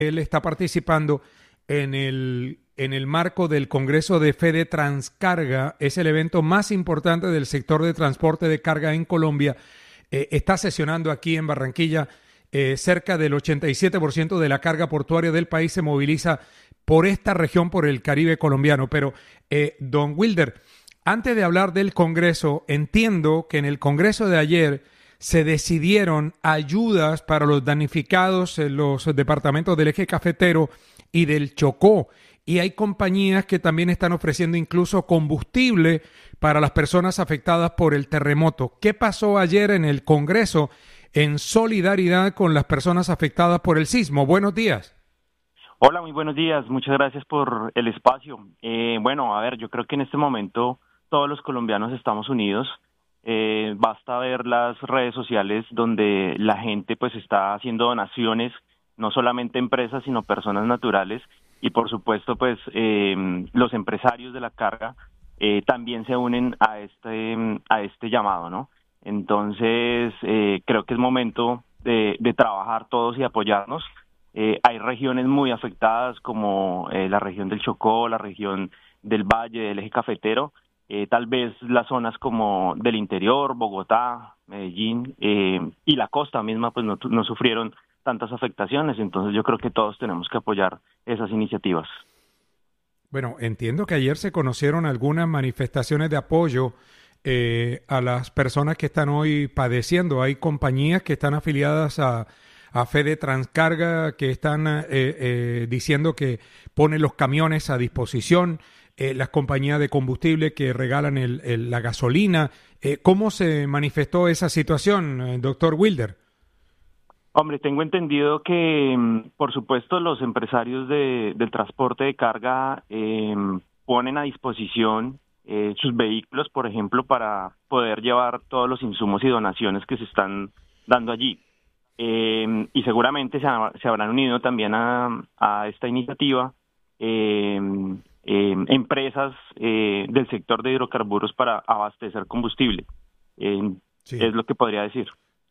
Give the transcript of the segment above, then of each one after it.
Él está participando en el marco del Congreso de Fede Transcarga. Es el evento más importante del sector de transporte de carga en Colombia. Está sesionando aquí en Barranquilla. Cerca del 87% de la carga portuaria del país se moviliza por esta región, por el Caribe colombiano. Pero, don Wilder, antes de hablar del Congreso, entiendo que en el Congreso de ayer se decidieron ayudas para los damnificados en los departamentos del Eje Cafetero y del Chocó. Y hay compañías que también están ofreciendo incluso combustible para las personas afectadas por el terremoto. ¿Qué pasó ayer en el Congreso en solidaridad con las personas afectadas por el sismo? Buenos días. Hola, muy buenos días. Muchas gracias por el espacio. Bueno, a ver, yo creo que en este momento todos los colombianos estamos unidos. Basta ver las redes sociales donde la gente pues está haciendo donaciones, no solamente empresas, sino personas naturales. Y por supuesto, pues los empresarios de la carga también se unen a este llamado, ¿no? Entonces, creo que es momento de trabajar todos y apoyarnos. Hay regiones muy afectadas como la región del Chocó, la región del Valle, del Eje Cafetero, tal vez las zonas como del interior, Bogotá, Medellín y la costa misma pues no sufrieron tantas afectaciones. Entonces yo creo que todos tenemos que apoyar esas iniciativas. Bueno, entiendo que ayer se conocieron algunas manifestaciones de apoyo a las personas que están hoy padeciendo. Hay compañías que están afiliadas a Fede Transcarga que están diciendo que ponen los camiones a disposición, las compañías de combustible que regalan la gasolina. ¿Cómo se manifestó esa situación, doctor Wilder? Hombre, tengo entendido que, por supuesto, los empresarios del transporte de carga ponen a disposición sus vehículos, por ejemplo, para poder llevar todos los insumos y donaciones que se están dando allí. Y seguramente se habrán unido también a esta iniciativa empresas del sector de hidrocarburos para abastecer combustible. Sí. Es lo que podría decir.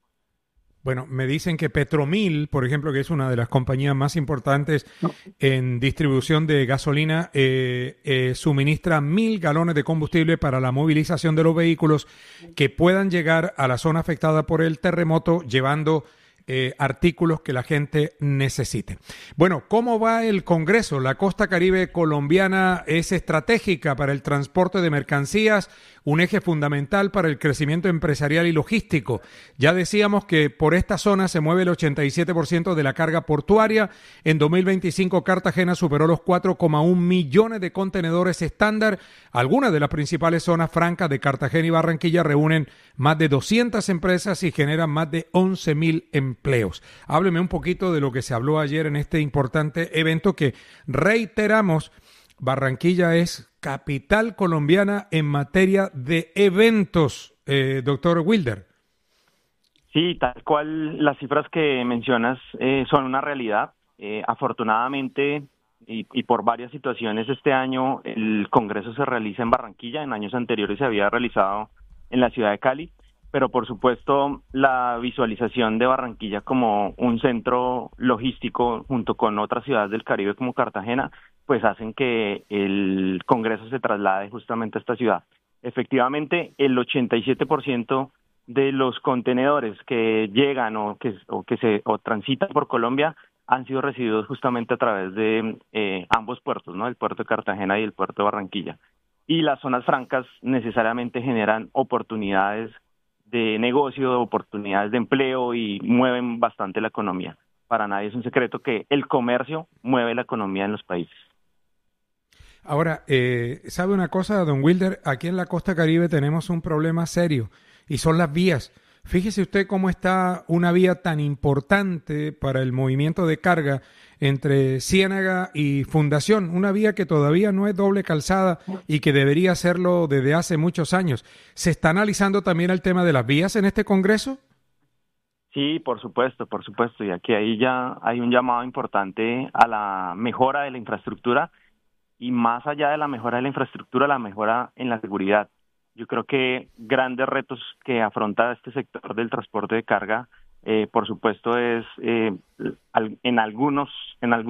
Bueno, me dicen que Petromil, por ejemplo, que es una de las compañías más importantes en distribución de gasolina, suministra 1.000 galones de combustible para la movilización de los vehículos que puedan llegar a la zona afectada por el terremoto, llevando artículos que la gente necesite. Bueno, ¿cómo va el Congreso? La costa caribe colombiana es estratégica para el transporte de mercancías, un eje fundamental para el crecimiento empresarial y logístico. Ya decíamos que por esta zona se mueve el 87% de la carga portuaria. En 2025 Cartagena superó los 4,1 millones de contenedores estándar. Algunas de las principales zonas francas de Cartagena y Barranquilla reúnen más de 200 empresas y generan más de 11.000 empleos. Hábleme un poquito de lo que se habló ayer en este importante evento que, reiteramos, Barranquilla es capital colombiana en materia de eventos, doctor Wilder. Sí, tal cual las cifras que mencionas son una realidad. Afortunadamente, y por varias situaciones, este año el Congreso se realiza en Barranquilla. En años anteriores se había realizado en la ciudad de Cali, pero por supuesto la visualización de Barranquilla como un centro logístico junto con otras ciudades del Caribe como Cartagena, pues hacen que el Congreso se traslade justamente a esta ciudad. Efectivamente, el 87% de los contenedores que llegan o transitan por Colombia han sido recibidos justamente a través de ambos puertos, ¿no? El puerto de Cartagena y el puerto de Barranquilla. Y las zonas francas necesariamente generan oportunidades de negocio, oportunidades de empleo y mueven bastante la economía. Para nadie es un secreto que el comercio mueve la economía en los países. Ahora, ¿sabe una cosa, don Wilder? Aquí en la costa Caribe tenemos un problema serio y son las vías. Fíjese usted cómo está una vía tan importante para el movimiento de carga entre Ciénaga y Fundación, una vía que todavía no es doble calzada y que debería serlo desde hace muchos años. ¿Se está analizando también el tema de las vías en este Congreso? Sí, por supuesto, y aquí ahí ya hay un llamado importante a la mejora de la infraestructura y más allá de la mejora de la infraestructura, la mejora en la seguridad. Yo creo que grandes retos que afronta este sector del transporte de carga por supuesto, es en algunos